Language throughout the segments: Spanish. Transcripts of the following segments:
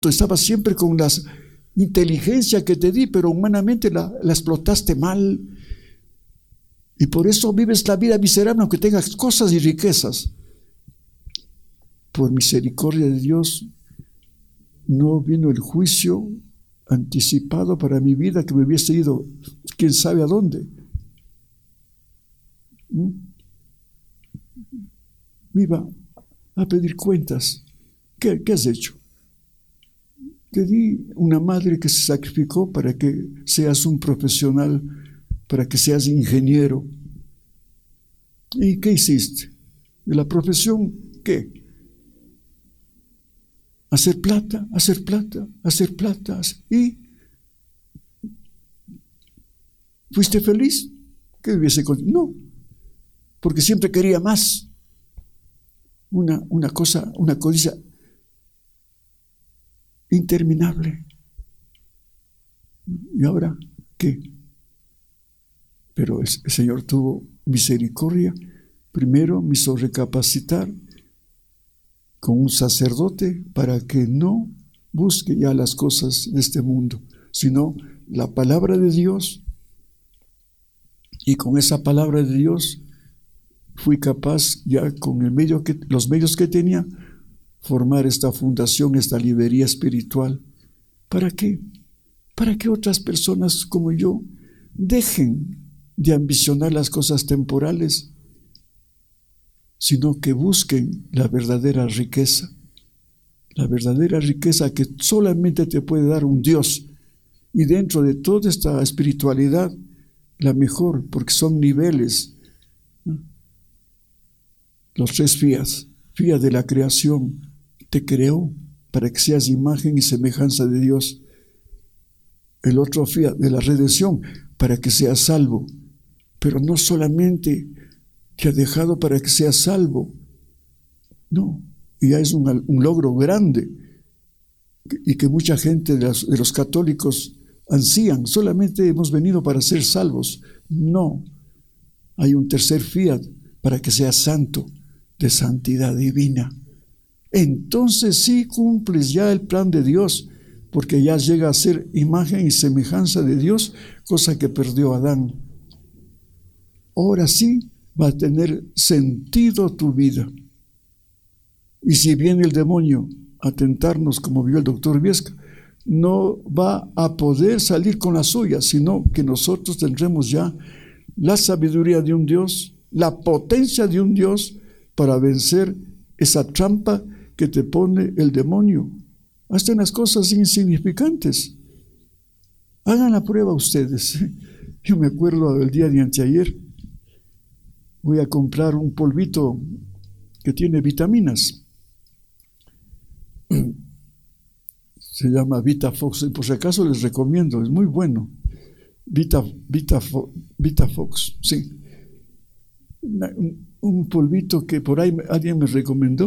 Tú estabas siempre con la inteligencia que te di, pero humanamente la explotaste mal. Y por eso vives la vida miserable, aunque tengas cosas y riquezas. Por misericordia de Dios, no vino el juicio anticipado para mi vida, que me hubiese ido quién sabe a dónde. Me iba a pedir cuentas. ¿Qué has hecho? Te di una madre que se sacrificó para que seas un profesional, para que seas ingeniero. ¿Y qué hiciste? ¿De la profesión qué? Hacer plata. ¿Y fuiste feliz? ¿Qué hubiese continuado? No, porque siempre quería más. Una codicia interminable. ¿Y ahora qué? Pero el Señor tuvo misericordia. Primero me hizo recapacitar con un sacerdote para que no busque ya las cosas de este mundo, sino la palabra de Dios. Y con esa palabra de Dios fui capaz, ya con los medios que tenía, formar esta fundación, esta librería espiritual. ¿Para qué? Para que otras personas como yo dejen de ambicionar las cosas temporales, sino que busquen la verdadera riqueza que solamente te puede dar un Dios. Y dentro de toda esta espiritualidad, la mejor, porque son niveles. Los 3 fiat de la creación, te creó para que seas imagen y semejanza de Dios. El otro fiat de la redención, para que seas salvo. Pero no solamente te ha dejado para que seas salvo. No, y ya es un logro grande, y que mucha gente de los católicos ansían. Solamente hemos venido para ser salvos. No, hay un tercer fiat, para que seas santo, de santidad divina. Entonces sí cumples ya el plan de Dios, porque ya llega a ser imagen y semejanza de Dios, cosa que perdió Adán. Ahora sí va a tener sentido tu vida. Y si viene el demonio a tentarnos, como vio el doctor Viesca, no va a poder salir con la suya, sino que nosotros tendremos ya la sabiduría de un Dios, la potencia de un Dios para vencer esa trampa que te pone el demonio, hasta en las cosas insignificantes. Hagan la prueba ustedes. Yo me acuerdo del día de anteayer, voy a comprar un polvito que tiene vitaminas. Se llama VitaFox, y por si acaso les recomiendo, es muy bueno. VitaFox, sí. Un polvito que por ahí alguien me recomendó.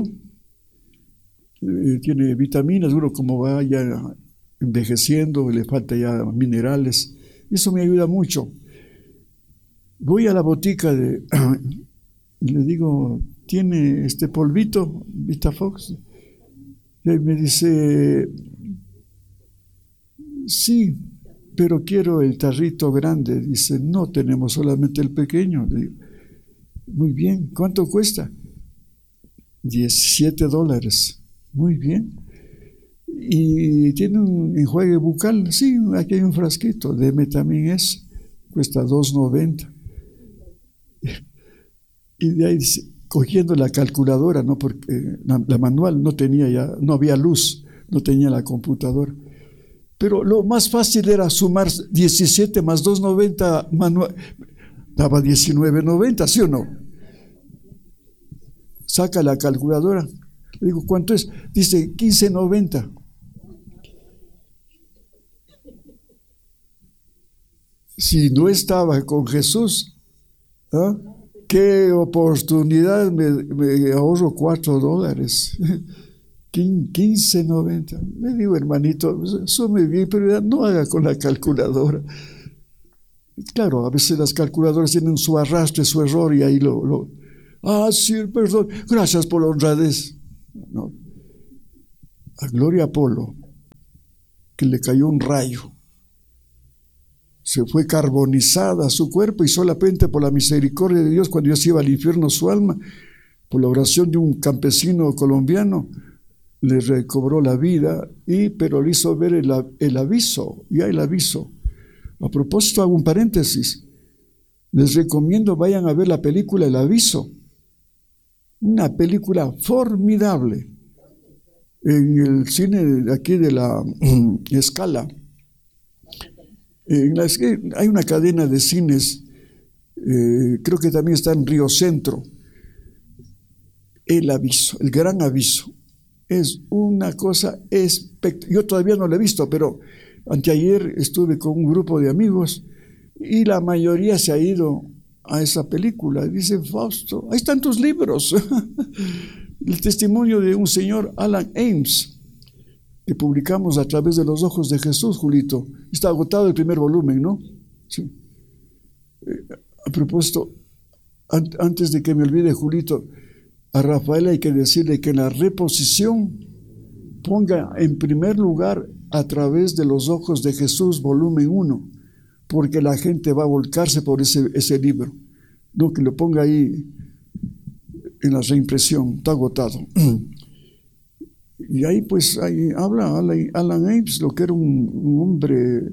Tiene vitaminas, uno como va ya envejeciendo, le falta ya minerales. Eso me ayuda mucho. Voy a la botica y le digo, ¿tiene este polvito VitaFox? Y él me dice, sí, pero quiero el tarrito grande. Dice, no, tenemos solamente el pequeño. Le digo, muy bien, ¿cuánto cuesta? $17. Muy bien. ¿Y tiene un enjuague bucal? Sí, aquí hay un frasquito, deme también ese, cuesta $2.90. Y de ahí dice, cogiendo la calculadora, ¿no? Porque la manual no había luz, no tenía la computadora. Pero lo más fácil era sumar 17 más 2.90 manual, daba 19.90, ¿sí o no? Saca la calculadora. Le digo, ¿cuánto es? Dice 15.90. Si no estaba con Jesús, ¿ah? Qué oportunidad, me ahorro $4. 15.90. Le digo, hermanito, sume bien, pero no haga con la calculadora. Claro, a veces las calculadoras tienen su arrastre, su error, y ahí sí, perdón, gracias por la honradez. No. A gloria Apolo. que le cayó un rayo. Se fue carbonizada su cuerpo y solamente por la misericordia de Dios, cuando ya se iba al infierno su alma, por la oración de un campesino colombiano, le recobró la vida, pero le hizo ver el aviso, ya el aviso. A propósito, hago un paréntesis. Les recomiendo vayan a ver la película El Aviso. Una película formidable. En el cine de aquí de la Escala. Hay una cadena de cines, creo que también está en Río Centro. El Aviso, el Gran Aviso. Es una cosa espectacular. Yo todavía no lo he visto, pero anteayer estuve con un grupo de amigos y la mayoría se ha ido a esa película. Dice Fausto, ahí están tus libros. El testimonio de un señor, Alan Ames, que publicamos a través de Los Ojos de Jesús, Julito. Está agotado el primer volumen, ¿no? Sí. A propósito, antes de que me olvide, Julito, a Rafael hay que decirle que en la reposición ponga en primer lugar A través de los Ojos de Jesús, volumen 1, porque la gente va a volcarse por ese libro. No, que lo ponga ahí en la reimpresión, está agotado. Y ahí pues ahí habla Alan Ames, lo que era un hombre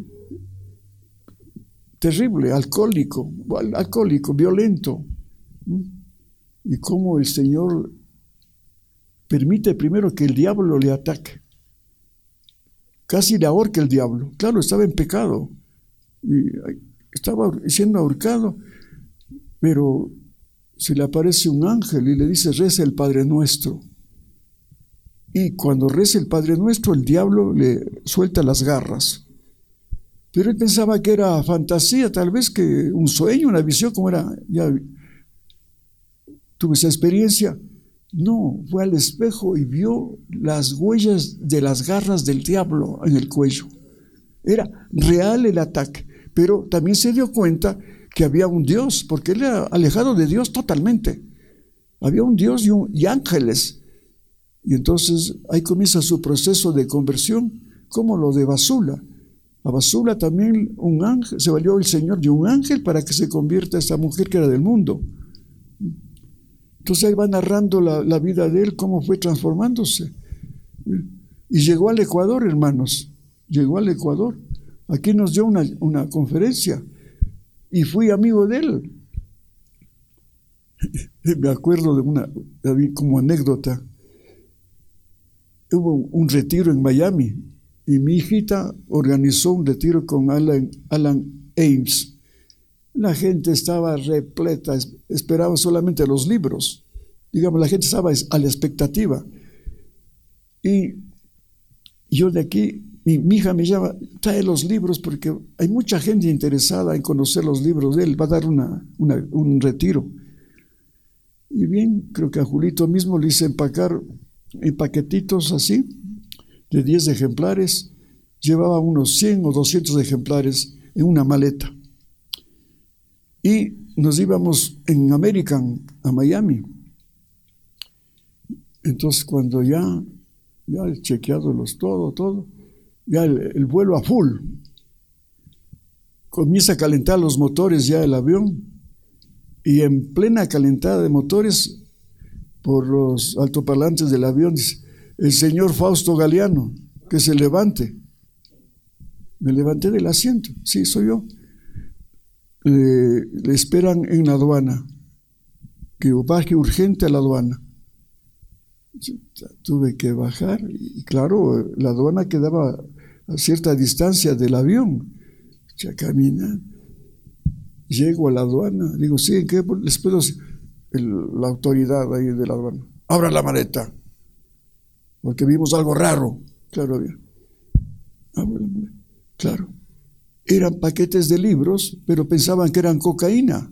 terrible, alcohólico, violento. Y cómo el Señor permite primero que el diablo le ataque. Casi le ahorca el diablo. Claro, estaba en pecado. Y estaba siendo ahorcado, pero se le aparece un ángel y le dice, reza el Padre Nuestro. Y cuando reza el Padre Nuestro, el diablo le suelta las garras. Pero él pensaba que era fantasía, tal vez que un sueño, una visión, como era, ya tuve esa experiencia. No, fue al espejo y vio las huellas de las garras del diablo en el cuello. Era real el ataque, pero también se dio cuenta que había un Dios, porque él era alejado de Dios totalmente. Había un Dios y ángeles. Y entonces ahí comienza su proceso de conversión, como lo de Basula. A Basula también un ángel, se valió el Señor de un ángel para que se convierta esa mujer que era del mundo. Entonces ahí va narrando la vida de él, cómo fue transformándose. Y llegó al Ecuador, hermanos, llegó al Ecuador. Aquí nos dio una conferencia y fui amigo de él. Me acuerdo de como anécdota. Hubo un retiro en Miami y mi hijita organizó un retiro con Alan Ames. La gente estaba repleta, esperaba solamente los libros. Digamos, la gente estaba a la expectativa. Y yo de aquí, mi hija me llama, trae los libros porque hay mucha gente interesada en conocer los libros de él. Va a dar un retiro. Y bien, creo que a Julito mismo le hice empacar en paquetitos así, de 10 ejemplares. Llevaba unos 100 o 200 ejemplares en una maleta. Y nos íbamos en American a Miami. Entonces cuando ya chequeado todo, ya el vuelo a full, comienza a calentar los motores ya el avión, y en plena calentada de motores, por los altoparlantes del avión, dice, el señor Fausto Galeano, que se levante. Me levanté del asiento, sí, soy yo. Le esperan en la aduana, que baje urgente a la aduana. Tuve que bajar y claro, la aduana quedaba a cierta distancia del avión. Ya caminar, llego a la aduana, digo, sí, ¿en qué les puedo decir? La autoridad ahí de la aduana, abra la maleta, porque vimos algo raro. Claro, claro. Eran paquetes de libros, pero pensaban que eran cocaína.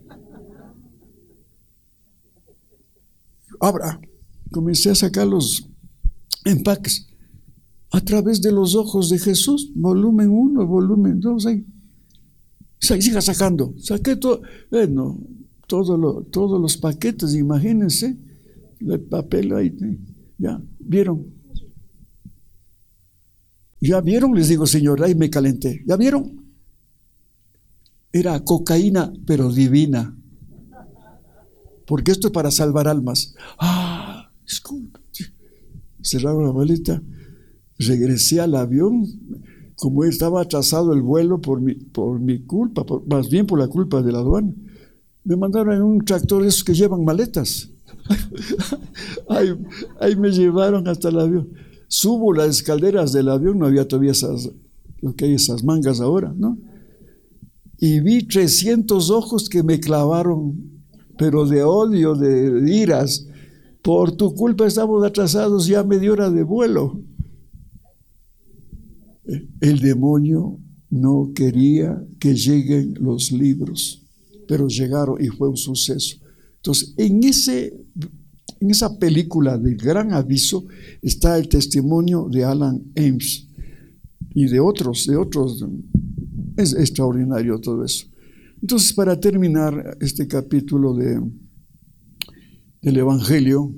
Ahora, comencé a sacar los empaques. A través de los ojos de Jesús, volumen 1, volumen 2, ahí. Siga sacando. Saqué todo, todos los paquetes, imagínense, el papel ahí, ya, ¿vieron? ¿Ya vieron? Les digo, señor, ahí me calenté. ¿Ya vieron? Era cocaína, pero divina. Porque esto es para salvar almas. Disculpe. Cerraron la maleta. Regresé al avión. Como estaba atrasado el vuelo por mi culpa, más bien por la culpa de la aduana, me mandaron en un tractor de esos que llevan maletas. Ahí me llevaron hasta el avión. Subo las escaleras del avión, no había todavía lo que hay esas mangas ahora, ¿no? Y vi 300 ojos que me clavaron, pero de odio, de iras. Por tu culpa estamos atrasados, ya media hora de vuelo. El demonio no quería que lleguen los libros, pero llegaron y fue un suceso. Entonces, en esa película del Gran Aviso está el testimonio de Alan Ames y de otros. Es extraordinario todo eso. Entonces, para terminar este capítulo del Evangelio,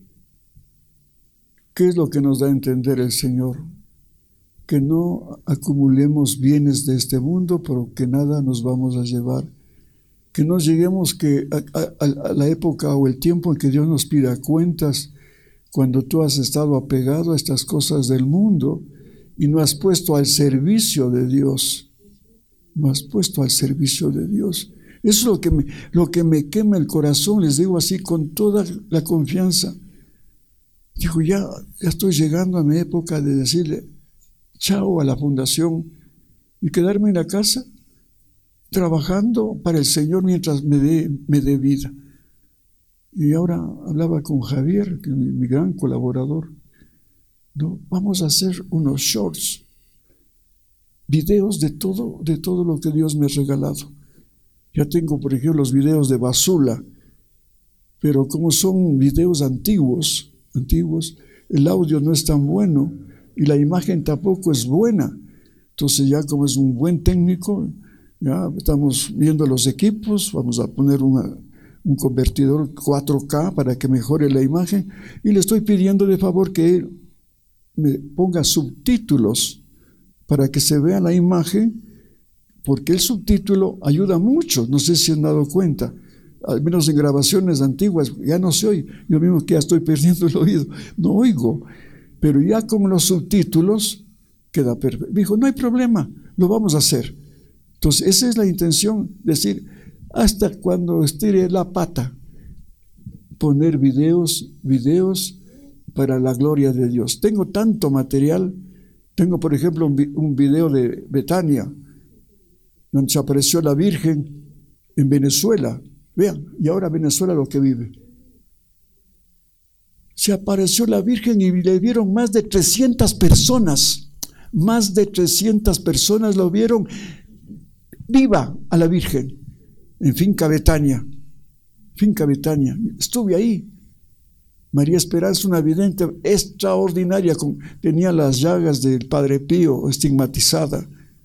¿qué es lo que nos da a entender el Señor? Que no acumulemos bienes de este mundo, pero que nada nos vamos a llevar. Que no lleguemos a la época o el tiempo en que Dios nos pida cuentas, cuando tú has estado apegado a estas cosas del mundo y no has puesto al servicio de Dios. No has puesto al servicio de Dios. Eso es lo que me quema el corazón, les digo así con toda la confianza. Digo, ya estoy llegando a mi época de decirle chao a la fundación y quedarme en la casa trabajando para el Señor mientras me dé vida. Y ahora hablaba con Javier, que es mi gran colaborador. No, vamos a hacer unos shorts, videos de todo lo que Dios me ha regalado. Ya tengo, por ejemplo, los videos de Basula, pero como son videos antiguos, el audio no es tan bueno y la imagen tampoco es buena. Entonces ya como es un buen técnico, ya estamos viendo los equipos, vamos a poner un convertidor 4K para que mejore la imagen, y le estoy pidiendo de favor que él me ponga subtítulos para que se vea la imagen, porque el subtítulo ayuda mucho. No sé si han dado cuenta, al menos en grabaciones antiguas ya no se oye. Yo mismo que ya estoy perdiendo el oído, no oigo, pero ya con los subtítulos queda perfecto. Me dijo, no hay problema, lo vamos a hacer. Entonces esa es la intención, decir, hasta cuando estire la pata, poner videos para la gloria de Dios. Tengo tanto material. Tengo, por ejemplo, un video de Betania, donde se apareció la Virgen en Venezuela. Vean, y ahora Venezuela lo que vive. Se apareció la Virgen y le vieron más de 300 personas. Más de 300 personas lo vieron viva a la Virgen en Finca Betania. Estuve ahí. María Esperanza, una vidente extraordinaria, tenía las llagas del Padre Pío estigmatizada,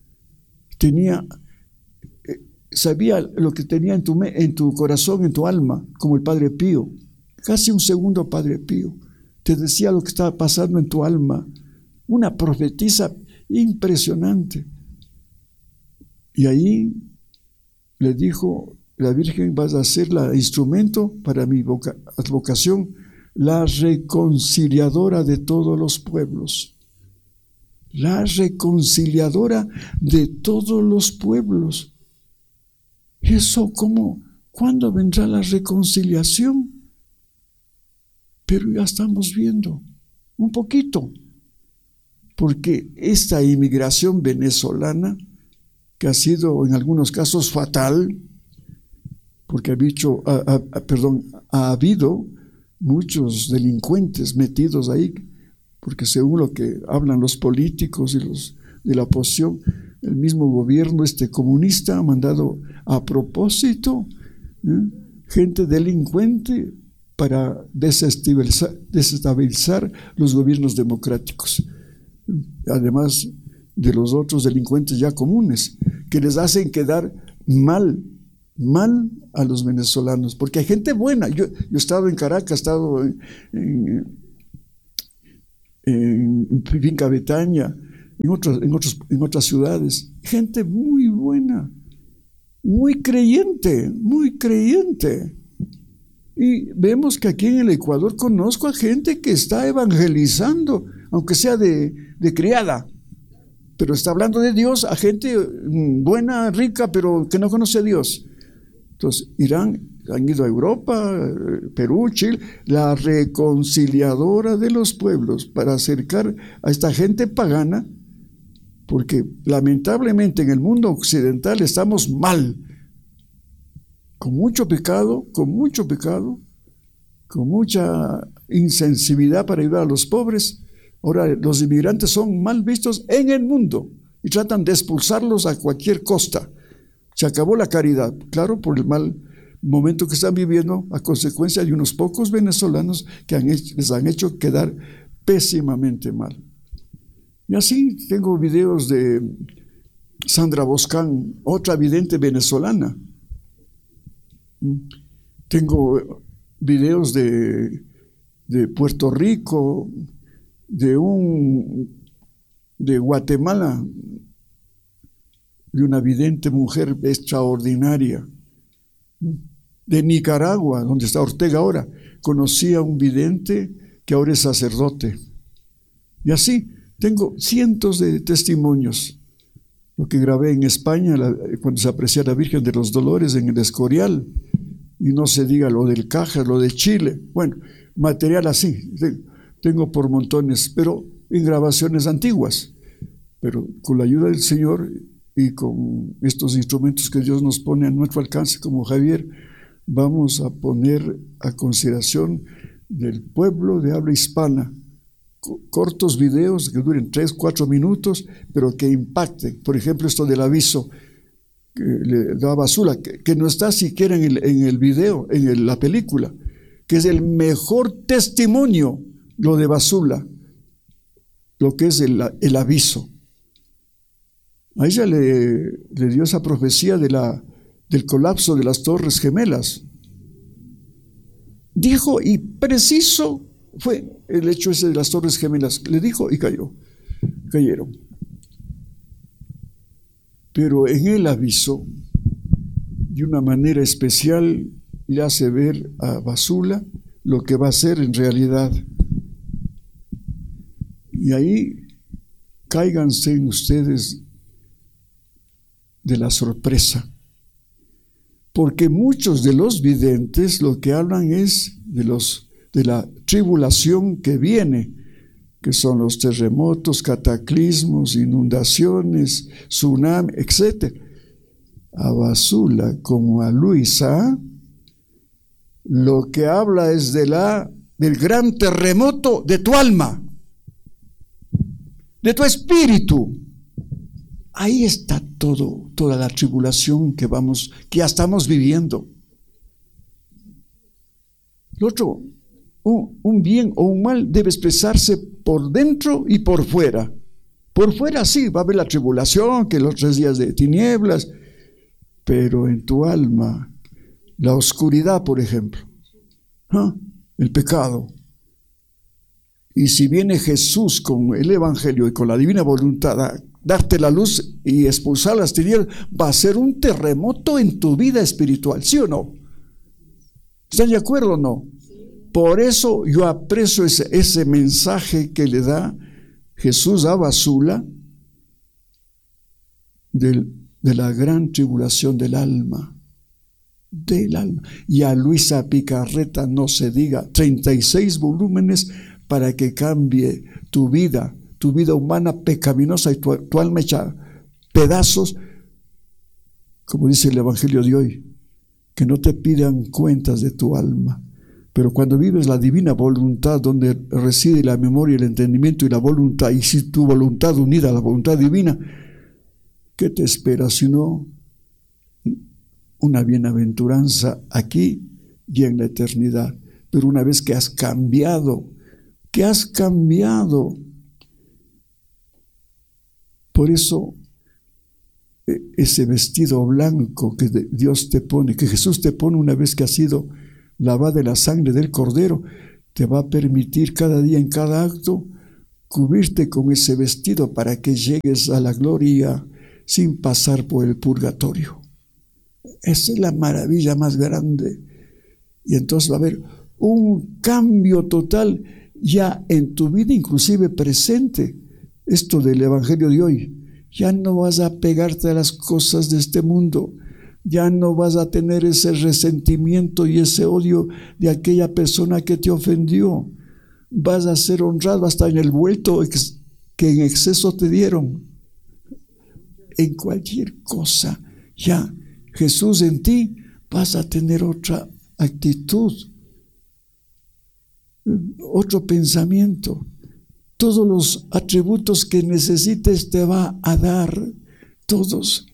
sabía lo que tenía en tu corazón, en tu alma, como el Padre Pío, casi un segundo Padre Pío, te decía lo que estaba pasando en tu alma, una profetisa impresionante. Y ahí le dijo la Virgen, vas a ser el instrumento para mi advocación, la reconciliadora de todos los pueblos. La reconciliadora de todos los pueblos. Eso, ¿cuándo vendrá la reconciliación? Pero ya estamos viendo un poquito, porque esta inmigración venezolana, que ha sido en algunos casos fatal, porque ha habido muchos delincuentes metidos ahí, porque según lo que hablan los políticos y los de la oposición, el mismo gobierno comunista ha mandado a propósito gente delincuente para desestabilizar los gobiernos democráticos, además de los otros delincuentes ya comunes, que les hacen quedar mal a los venezolanos, porque hay gente buena. Yo he estado en Caracas, he estado en Finca Betania, en otras ciudades. Gente muy buena, muy creyente, muy creyente. Y vemos que aquí en el Ecuador conozco a gente que está evangelizando, aunque sea de criada, pero está hablando de Dios a gente buena, rica, pero que no conoce a Dios. Entonces, han ido a Europa, Perú, Chile, la reconciliadora de los pueblos, para acercar a esta gente pagana, porque lamentablemente en el mundo occidental estamos mal, con mucho pecado, con mucha insensibilidad para ayudar a los pobres. Ahora los inmigrantes son mal vistos en el mundo y tratan de expulsarlos a cualquier costa. Se acabó la caridad, claro, por el mal momento que están viviendo a consecuencia de unos pocos venezolanos que les han hecho quedar pésimamente mal. Y así tengo videos de Sandra Boscán, otra vidente venezolana. Tengo videos de Puerto Rico, de Guatemala, de una vidente mujer extraordinaria. De Nicaragua, donde está Ortega ahora, conocí a un vidente que ahora es sacerdote. Y así tengo cientos de testimonios. Lo que grabé en España cuando se aprecia la Virgen de los Dolores en el Escorial, y no se diga lo del Cajas, lo de Chile. Bueno, material así tengo por montones, pero en grabaciones antiguas. Pero con la ayuda del Señor y con estos instrumentos que Dios nos pone a nuestro alcance, como Javier, vamos a poner a consideración del pueblo de habla hispana cortos videos que duren 3-4 minutos, pero que impacten. Por ejemplo, esto del aviso que le da Basula, que no está siquiera en el video, en la película, que es el mejor testimonio, lo de Basula, lo que es el aviso. A ella le dio esa profecía del colapso de las Torres Gemelas. Dijo, y preciso fue el hecho ese de las Torres Gemelas. Le dijo y cayeron. Pero en el aviso, de una manera especial, le hace ver a Basula lo que va a ser en realidad. Y ahí cáiganse en ustedes de la sorpresa, porque muchos de los videntes lo que hablan es de la tribulación que viene, que son los terremotos, cataclismos, inundaciones, tsunami, etc. A Basula como a Luisa, lo que habla es del gran terremoto de tu alma, de tu espíritu. Ahí está toda la tribulación que ya estamos viviendo. Lo otro, un bien o un mal debe expresarse por dentro y por fuera. Por fuera sí, va a haber la tribulación, que los 3 días de tinieblas, pero en tu alma, la oscuridad, por ejemplo, el pecado. Y si viene Jesús con el Evangelio y con la divina voluntad a darte la luz y expulsar las tinieblas, va a ser un terremoto en tu vida espiritual, ¿sí o no? ¿Están de acuerdo o no? Por eso yo aprecio ese mensaje que le da Jesús a Basula de la gran tribulación del alma. Y a Luisa Picarreta no se diga, 36 volúmenes para que cambie tu vida humana pecaminosa y tu alma hecha pedazos, como dice el Evangelio de hoy, que no te pidan cuentas de tu alma. Pero cuando vives la divina voluntad, donde reside la memoria, el entendimiento y la voluntad, y si tu voluntad unida a la voluntad divina, ¿qué te espera sino una bienaventuranza aquí y en la eternidad? Pero una vez que has cambiado, por eso ese vestido blanco que Dios te pone, que Jesús te pone una vez que has sido lavado de la sangre del Cordero, te va a permitir cada día en cada acto cubrirte con ese vestido para que llegues a la gloria sin pasar por el purgatorio. Esa es la maravilla más grande. Y entonces va a haber un cambio total ya en tu vida, inclusive presente. Esto del Evangelio de hoy. Ya no vas a pegarte a las cosas de este mundo. Ya no vas a tener ese resentimiento y ese odio de aquella persona que te ofendió. Vas a ser honrado hasta en el vuelto que en exceso te dieron. En cualquier cosa, ya Jesús en ti, vas a tener otra actitud, otro pensamiento. Todos los atributos que necesites te va a dar, todos.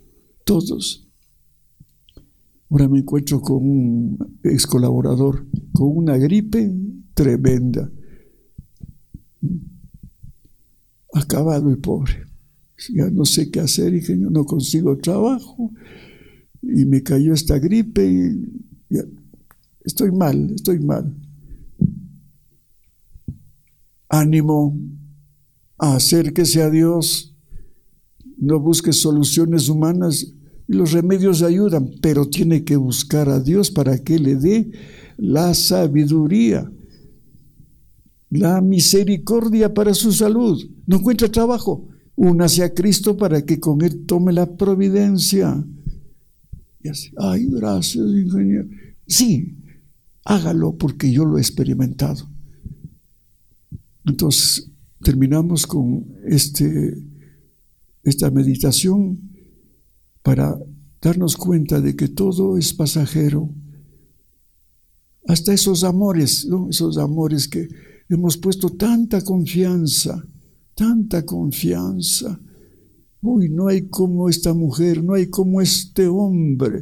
Ahora me encuentro con un ex colaborador con una gripe tremenda, acabado el pobre. Ya no sé qué hacer, dije, yo no consigo trabajo y me cayó esta gripe y ya, estoy mal. Ánimo, acérquese a Dios, no busque soluciones humanas. Los remedios ayudan, pero tiene que buscar a Dios para que le dé la sabiduría, la misericordia para su salud. No encuentra trabajo, únase a Cristo para que con Él tome la providencia. Y así, ay, gracias, ingeniero. Sí, hágalo porque yo lo he experimentado. Entonces, terminamos con esta meditación para darnos cuenta de que todo es pasajero. Hasta esos amores, ¿no? Esos amores que hemos puesto tanta confianza. Uy, no hay como esta mujer, no hay como este hombre.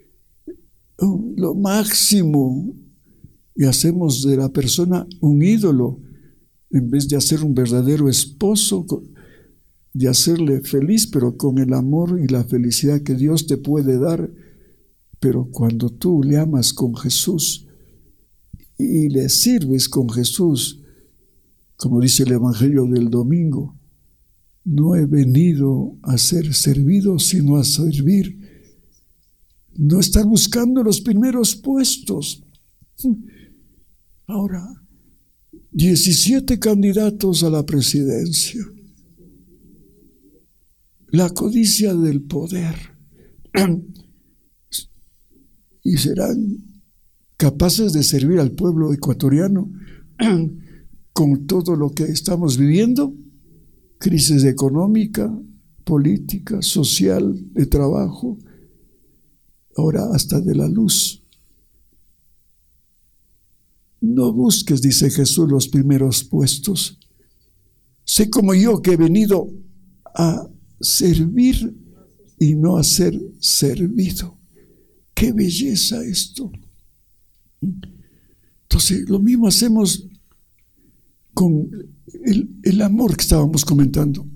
Lo máximo. Y hacemos de la persona un ídolo, en vez de hacer un verdadero esposo, de hacerle feliz, pero con el amor y la felicidad que Dios te puede dar. Pero cuando tú le amas con Jesús y le sirves con Jesús, como dice el Evangelio del domingo, no he venido a ser servido, sino a servir. No estar buscando los primeros puestos. Ahora, 17 candidatos a la presidencia. La codicia del poder. Y serán capaces de servir al pueblo ecuatoriano con todo lo que estamos viviendo, crisis económica, política, social, de trabajo, ahora hasta de la luz. No busques, dice Jesús, los primeros puestos. Sé como yo que he venido a servir y no a ser servido. ¡Qué belleza esto! Entonces, lo mismo hacemos con el amor que estábamos comentando.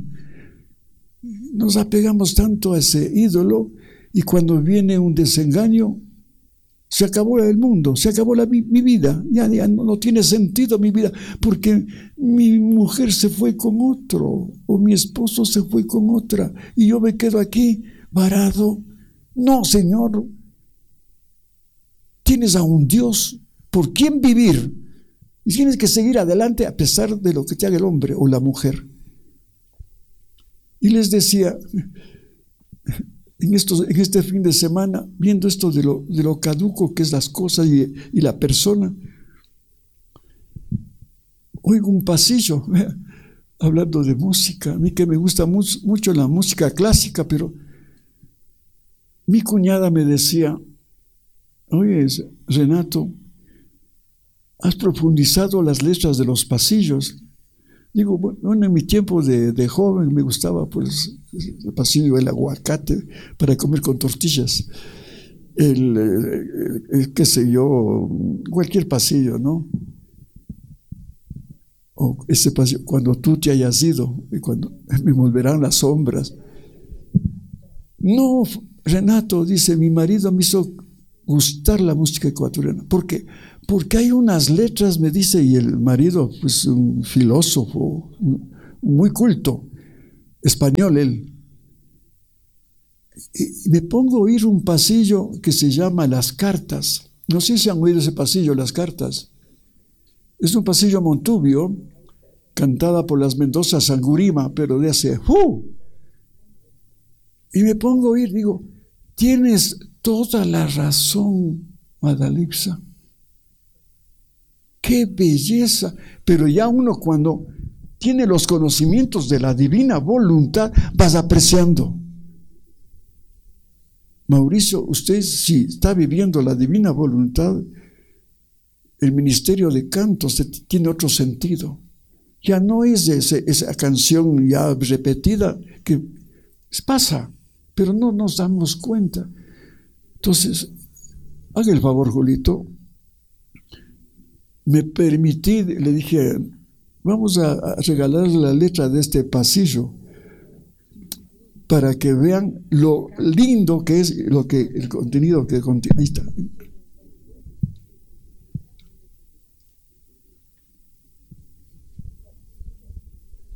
Nos apegamos tanto a ese ídolo y cuando viene un desengaño, se acabó el mundo, se acabó mi vida, ya no tiene sentido mi vida, porque mi mujer se fue con otro, o mi esposo se fue con otra, y yo me quedo aquí varado. No, Señor, tienes a un Dios por quien vivir, y tienes que seguir adelante a pesar de lo que te haga el hombre o la mujer. Y les decía, en este fin de semana, viendo esto de lo caduco que es las cosas y la persona, oigo un pasillo, hablando de música, a mí que me gusta mucho la música clásica, pero mi cuñada me decía, oye, Renato, ¿has profundizado las letras de los pasillos? Digo, bueno, en mi tiempo de joven me gustaba pues el pasillo del aguacate para comer con tortillas, qué sé yo, cualquier pasillo, ¿no? O ese pasillo, cuando tú te hayas ido y cuando me volverán las sombras. No, Renato, dice, mi marido me hizo gustar la música ecuatoriana. ¿Por qué? Porque hay unas letras, me dice, y el marido, pues un filósofo muy culto, español él, y me pongo a oír un pasillo que se llama Las Cartas. No sé si han oído ese pasillo, Las Cartas. Es un pasillo Montubio, cantada por las Mendoza Sangurima, pero de hace... Y me pongo a oír, digo, tienes toda la razón, Madalipsa. ¡Qué belleza! Pero ya uno cuando tiene los conocimientos de la divina voluntad, vas apreciando. Mauricio, usted si está viviendo la divina voluntad, el ministerio de canto tiene otro sentido. Ya no es esa canción ya repetida que pasa, pero no nos damos cuenta. Entonces, haga el favor, Julito. Me permití, le dije, vamos a regalar la letra de este pasillo para que vean lo lindo que es el contenido que contiene. Ahí está.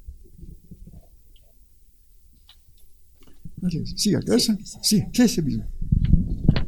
Sí, acá, sí, ese mismo.